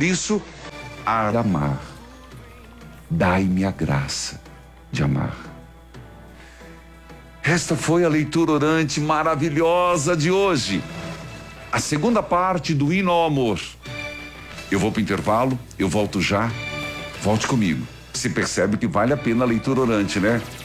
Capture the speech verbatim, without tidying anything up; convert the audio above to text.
Por isso, a amar. Dai-me a graça de amar. Esta foi a leitura orante maravilhosa de hoje. A segunda parte do hino ao amor. Eu vou para o intervalo, eu volto já. Volte comigo. Você percebe que vale a pena a leitura orante, né?